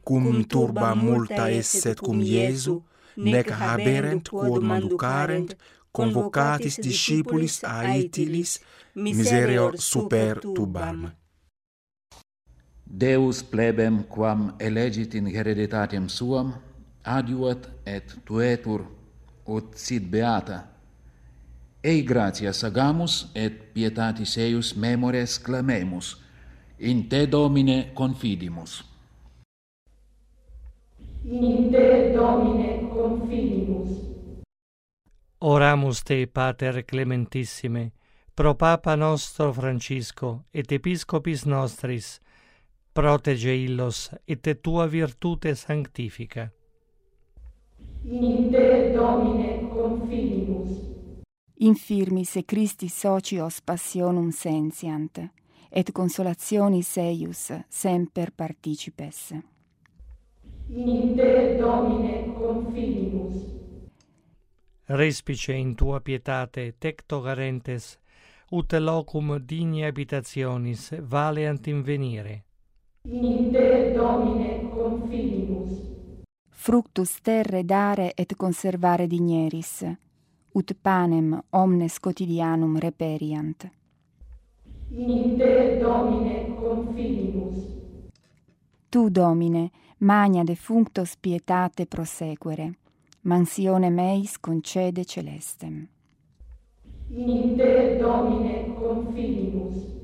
cum turba multa esset cum Iesu, nec haberent quod manducarent, convocatis discipulis aetilis, miserior super tubam. Deus plebem quam elegit in hereditatem suam, adiuat et tuetur ut sit beata. Ei gratias agamus et pietatis eius memores clamemus, in te Domine confidimus. In te Domine confidimus. Oramus te, Pater Clementissime, pro Papa nostro Francisco et Episcopis nostris, protege illos et te tua virtute sanctifica. In te Domine confidimus. Infirmis e Christi socios passionum sentiant, et consolationis eius semper participes. In te Domine confidimus. Respice in tua pietate tecto garentes, ut locum digni habitationis valeant invenire. In te Domine confidimus. Fructus terre dare et conservare digneris, ut panem omnes quotidianum reperiant. In te Domine confidimus. Tu, Domine, magna defunctos pietate prosequere, mansione meis concede celestem. In te Domine confidimus.